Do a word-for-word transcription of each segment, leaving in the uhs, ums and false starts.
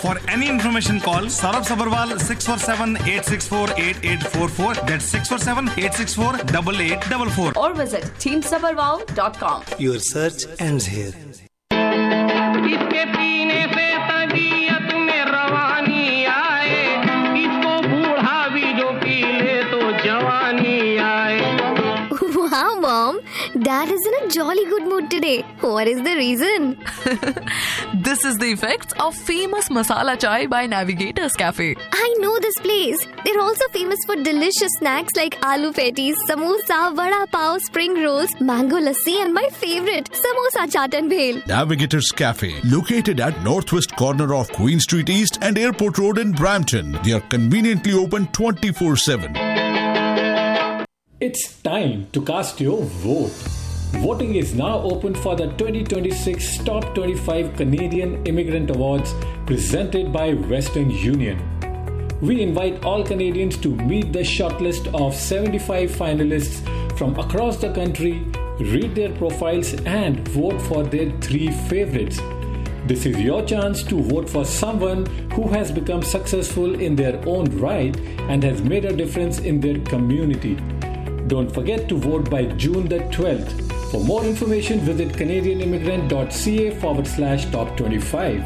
For any information, call Saurabh Sabharwal six four seven, eight six four, eight eight four four. That's six four seven, eight six four, eight eight four four. Or visit team sabharwal dot com. Your search ends here. Wow, Mom. Dad is in a jolly good mood today. What is the reason? This is the effects of famous masala chai by Navigator's Cafe. I know this place. They're also famous for delicious snacks like aloo patties, samosa, vada pav, spring rolls, mango lassi, and my favorite, samosa chaat and bhel. Navigator's Cafe, located at northwest corner of Queen Street East and Airport Road in Brampton. They are conveniently open twenty-four seven. It's time to cast your vote. Voting is now open for the twenty twenty-six Top twenty-five Canadian Immigrant Awards presented by Western Union. We invite all Canadians to meet the shortlist of seventy-five finalists from across the country, read their profiles and vote for their three favorites. This is your chance to vote for someone who has become successful in their own right and has made a difference in their community. Don't forget to vote by June the twelfth. For more information, visit canadianimmigrant.ca forward slash top 25.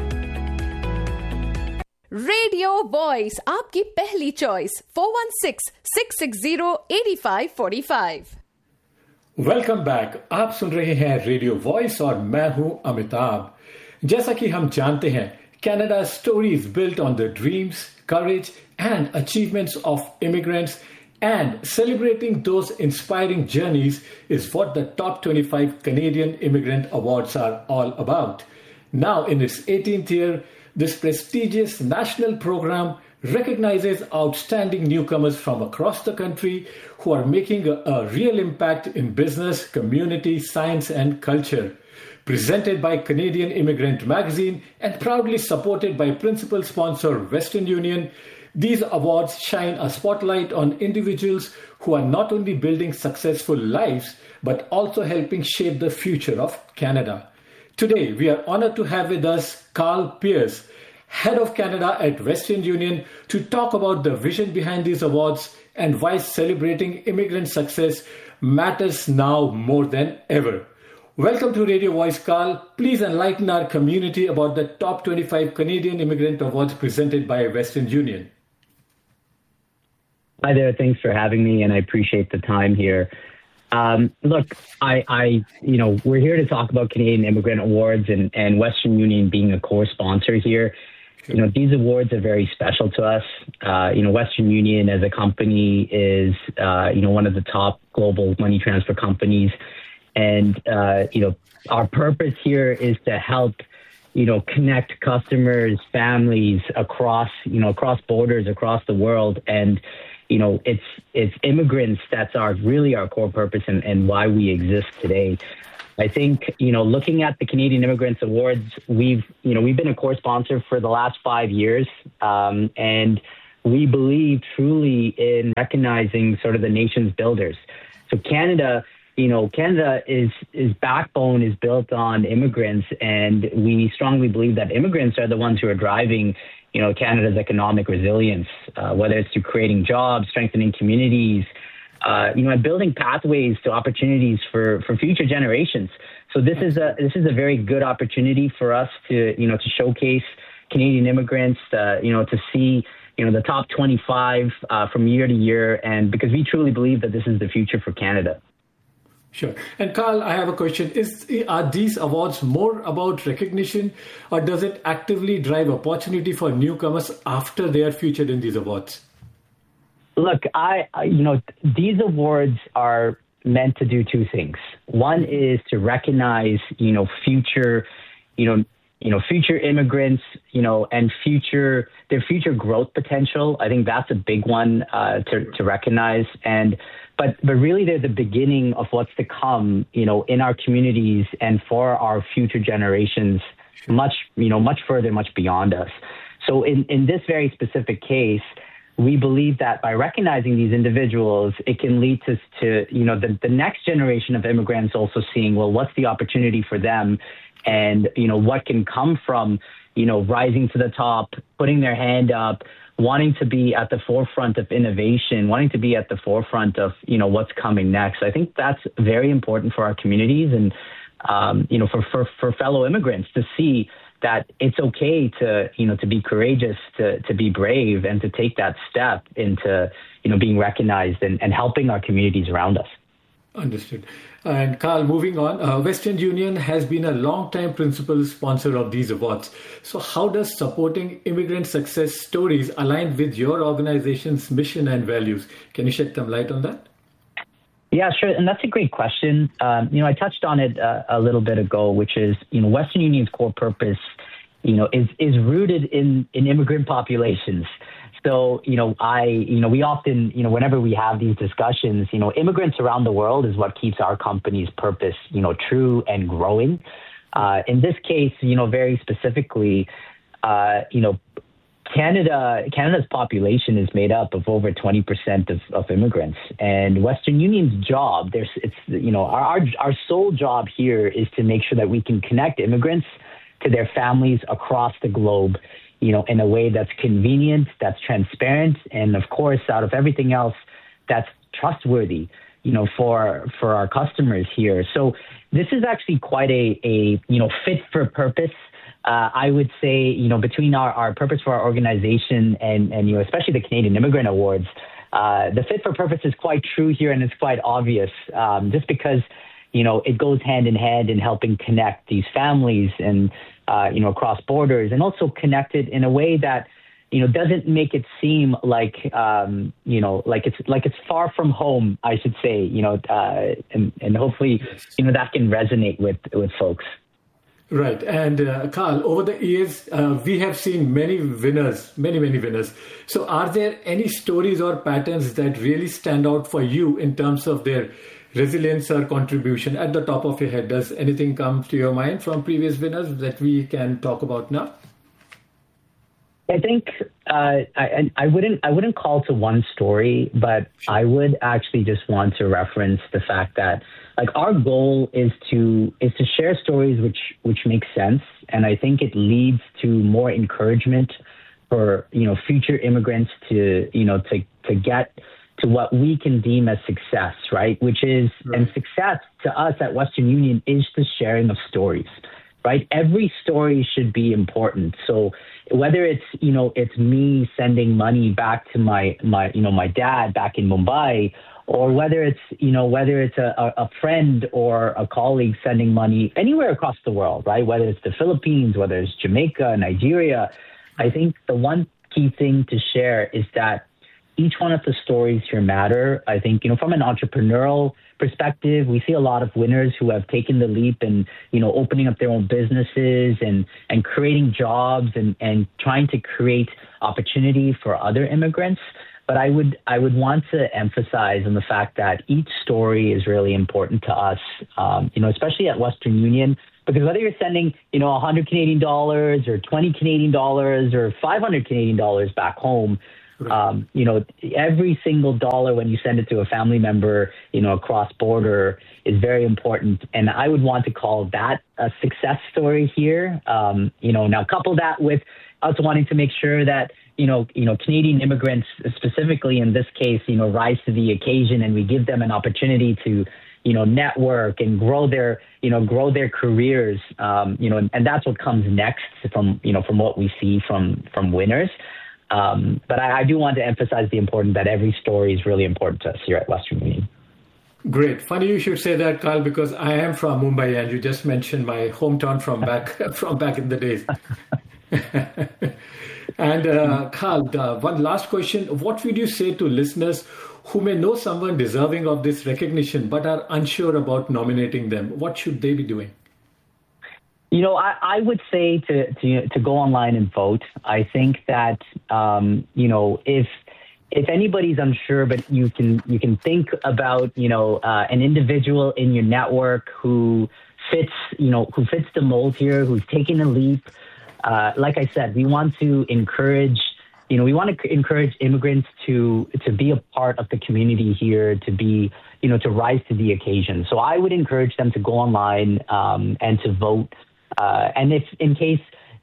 Radio voice आपकी पहली choice four one six, six six zero, eight five four five. Welcome back. आप सुन रहे हैं radio voice और मैं हूं अमिताभ. जैसा कि हम जानते हैं, Canada stories built on the dreams, courage and achievements of immigrants. And celebrating those inspiring journeys is what the Top twenty-five Canadian Immigrant Awards are all about. Now, in its eighteenth year, this prestigious national program recognizes outstanding newcomers from across the country who are making a, a real impact in business, community, science, and culture. Presented by Canadian Immigrant Magazine and proudly supported by principal sponsor Western Union, these awards shine a spotlight on individuals who are not only building successful lives, but also helping shape the future of Canada. Today, we are honored to have with us Carl Pierce, Head of Canada at Western Union, to talk about the vision behind these awards and why celebrating immigrant success matters now more than ever. Welcome to Radio Voice, Carl. Please enlighten our community about the Top twenty-five Canadian Immigrant Awards presented by Western Union. Hi there. Thanks for having me, and I appreciate the time here. Um, look, I, I, you know, we're here to talk about Canadian Immigrant Awards and, and Western Union being a core sponsor here. You know, these awards are very special to us. Uh, you know, Western Union as a company is, uh, you know, one of the top global money transfer companies. And, uh, you know, our purpose here is to help, you know, connect customers, families across, you know, across borders, across the world. And, you know, it's it's immigrants that's our really our core purpose and, and why we exist today. I think, you know, looking at the Canadian Immigrants Awards, we've, you know, we've been a core sponsor for the last five years. Um, and we believe truly in recognizing sort of the nation's builders. So Canada, you know, Canada is, is backbone is built on immigrants. And we strongly believe that immigrants are the ones who are driving, you know, Canada's economic resilience, uh, whether it's through creating jobs, strengthening communities, uh, you know, and building pathways to opportunities for, for future generations. So this is a this is a very good opportunity for us to, you know, to showcase Canadian immigrants, uh, you know, to see, you know, the top twenty-five uh, from year to year, and because we truly believe that this is the future for Canada. Sure. And Carl, I have a question. Is Are these awards more about recognition, or does it actively drive opportunity for newcomers after they are featured in these awards? Look, I, you know, these awards are meant to do two things. One is to recognize, you know, future, you know, you know, future immigrants, you know, and future, their future growth potential. I think that's a big one uh, to, to recognize. And But but really, they're the beginning of what's to come, you know, in our communities and for our future generations, much, you know, much further, much beyond us. So in, in this very specific case, we believe that by recognizing these individuals, it can lead to, to you know, the, the next generation of immigrants also seeing, well, what's the opportunity for them, and, you know, what can come from, you know, rising to the top, putting their hand up, wanting to be at the forefront of innovation, wanting to be at the forefront of, you know, what's coming next. I think that's very important for our communities and, um, you know, for, for, for fellow immigrants to see that it's okay to, you know, to be courageous, to, to be brave, and to take that step into, you know, being recognized and, and helping our communities around us. Understood. And Carl, moving on, uh, Western Union has been a long-time principal sponsor of these awards. So how does supporting immigrant success stories align with your organization's mission and values? Can you shed some light on that? Yeah, sure. And that's a great question. Um, you know, I touched on it uh, a little bit ago, which is, you know, Western Union's core purpose, you know, is, is rooted in, in immigrant populations. So, you know, I, you know, we often, you know, whenever we have these discussions, you know, immigrants around the world is what keeps our company's purpose, you know, true and growing. Uh, in this case, you know, very specifically, uh, you know, Canada, Canada's population is made up of over twenty percent of, of immigrants, and Western Union's job, there's, it's, you know, our, our, our sole job here is to make sure that we can connect immigrants to their families across the globe, you know, in a way that's convenient, that's transparent, and of course, out of everything else, that's trustworthy, you know, for for our customers here. So this is actually quite a, a you know, fit for purpose. Uh, I would say, you know, between our, our purpose for our organization and, and, you know, especially the Canadian Immigrant Awards, uh, the fit for purpose is quite true here, and it's quite obvious, um, just because, you know, it goes hand in hand in helping connect these families and, uh, you know, across borders, and also connect it in a way that, you know, doesn't make it seem like, um, you know, like it's like it's far from home, I should say, you know, uh, and, and hopefully, you know, that can resonate with, with folks. Right. And uh, Carl, over the years, uh, we have seen many winners, many, many winners. So are there any stories or patterns that really stand out for you in terms of their resilience or contribution? At the top of your head, does anything come to your mind from previous winners that we can talk about now? I think uh, I, I wouldn't I wouldn't call to one story, but I would actually just want to reference the fact that, like, our goal is to is to share stories which which make sense, and I think it leads to more encouragement for, you know, future immigrants to, you know, to to get to what we can deem as success, right? Which is, right. And success to us at Western Union is the sharing of stories, right? Every story should be important. So whether it's, you know, it's me sending money back to my, my, you know, my dad back in Mumbai, or whether it's, you know, whether it's a, a friend or a colleague sending money anywhere across the world, right? Whether it's the Philippines, whether it's Jamaica, Nigeria, I think the one key thing to share is that each one of the stories here matter. I think, you know, from an entrepreneurial perspective, we see a lot of winners who have taken the leap and, you know, opening up their own businesses and, and creating jobs and, and trying to create opportunity for other immigrants. But I would I would want to emphasize on the fact that each story is really important to us, um, you know, especially at Western Union, because whether you're sending, you know, one hundred Canadian dollars or twenty Canadian dollars or five hundred Canadian dollars back home, Um, you know, every single dollar when you send it to a family member, you know, across border is very important. And I would want to call that a success story here. Um, you know, now couple that with us wanting to make sure that, you know, you know, Canadian immigrants specifically in this case, you know, rise to the occasion, and we give them an opportunity to, you know, network and grow their, you know, grow their careers. Um, you know, and, and that's what comes next from, you know, from what we see from, from winners. Um, but I, I do want to emphasize the importance that every story is really important to us here at Western Union. Great. Funny you should say that, Carl, because I am from Mumbai, and you just mentioned my hometown from back from back in the days. And uh, Carl, the one last question: what would you say to listeners who may know someone deserving of this recognition but are unsure about nominating them? What should they be doing? You know, I, I would say to, to to go online and vote. I think that um, you know, if if anybody's unsure, but you can you can think about, you know, uh, an individual in your network who fits, you know, who fits the mold here, who's taking a leap. Uh, like I said, we want to encourage, you know, we want to encourage immigrants to to be a part of the community here, to be, you know, to rise to the occasion. So I would encourage them to go online um, and to vote. Uh, and if in case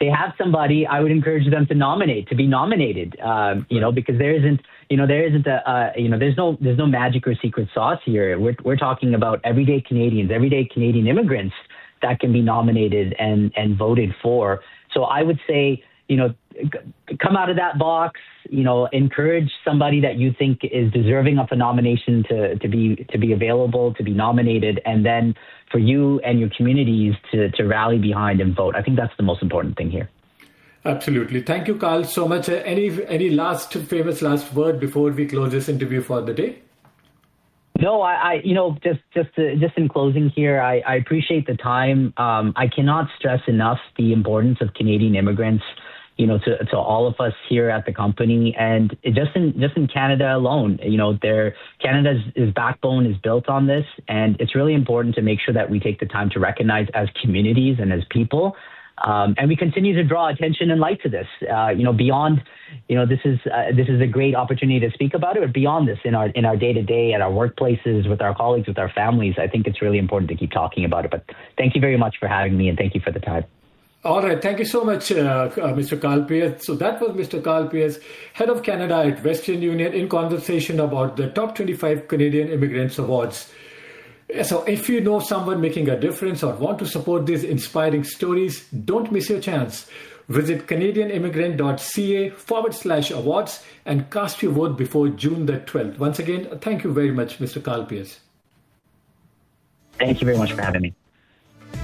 they have somebody, I would encourage them to nominate, to be nominated. Um, you know, because there isn't, you know, there isn't a, uh, you know, there's no, there's no magic or secret sauce here. We're we're talking about everyday Canadians, everyday Canadian immigrants that can be nominated and and voted for. So I would say, you know, come out of that box, you know, encourage somebody that you think is deserving of a nomination to, to be to be available, to be nominated, and then for you and your communities to, to rally behind and vote. I think that's the most important thing here. Absolutely. Thank you, Carl, so much. Uh, any any last famous last word before we close this interview for the day? No, I, I you know, just just to, just in closing here, I, I appreciate the time. Um, I cannot stress enough the importance of Canadian immigrants, you know, to, to all of us here at the company, and just in just in Canada alone, you know, there Canada's is backbone is built on this, and it's really important to make sure that we take the time to recognize as communities and as people, um, and we continue to draw attention and light to this. Uh, you know, beyond, you know, this is uh, this is a great opportunity to speak about it, but beyond this, in our in our day to day, at our workplaces, with our colleagues, with our families, I think it's really important to keep talking about it. But thank you very much for having me, and thank you for the time. All right. Thank you so much, uh, uh, Mister Carl Pierce. So that was Mister Carl Pierce, Head of Canada at Western Union, in conversation about the Top twenty-five Canadian Immigrants Awards. So if you know someone making a difference or want to support these inspiring stories, don't miss your chance. Visit canadianimmigrant.ca forward slash awards and cast your vote before June the twelfth. Once again, thank you very much, Mister Carl Pierce. Thank you very much for having me.